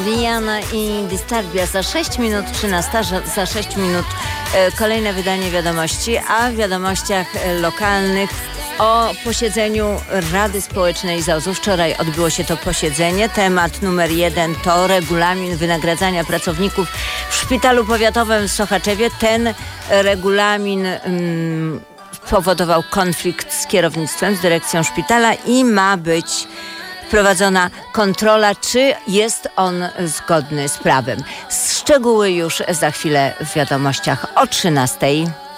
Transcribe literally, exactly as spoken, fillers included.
Rihanna i Disturbia. Za sześć minut trzynasta, za sześć minut e, kolejne wydanie wiadomości, a w wiadomościach e, lokalnych o posiedzeniu Rady Społecznej Z O Z-u. Wczoraj odbyło się to posiedzenie. Temat numer jeden to regulamin wynagradzania pracowników w Szpitalu Powiatowym w Sochaczewie. Ten regulamin mm, spowodował konflikt z kierownictwem, z dyrekcją szpitala i ma być wprowadzona kontrola, czy jest on zgodny z prawem. Szczegóły już za chwilę w wiadomościach o trzynastej.